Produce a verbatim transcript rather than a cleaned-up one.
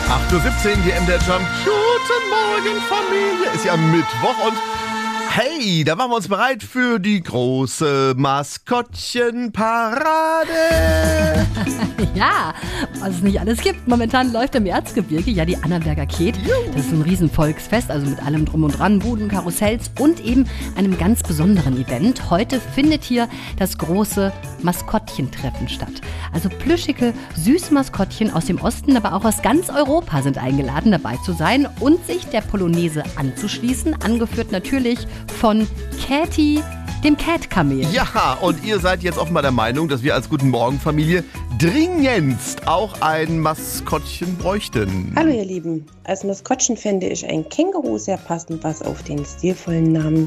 acht Uhr siebzehn, die M D R Jump. Guten Morgen, Familie. Ist ja Mittwoch und hey, da machen wir uns bereit für die große Maskottchenparade. Ja, was es nicht alles gibt. Momentan läuft im Erzgebirge ja die Annaberger Ket. Das ist ein Riesenvolksfest, also mit allem drum und dran, Buden, Karussells und eben einem ganz besonderen Event. Heute findet hier das große Maskottchentreffen statt. Also plüschige Süßmaskottchen aus dem Osten, aber auch aus ganz Europa sind eingeladen, dabei zu sein und sich der Polonaise anzuschließen. Angeführt natürlich von Käthi, dem Cat-Kamel. Ja, und ihr seid jetzt offenbar der Meinung, dass wir als Guten Morgen Familie dringendst auch ein Maskottchen bräuchten. Hallo ihr Lieben, als Maskottchen fände ich ein Känguru sehr passend, was auf den stilvollen Namen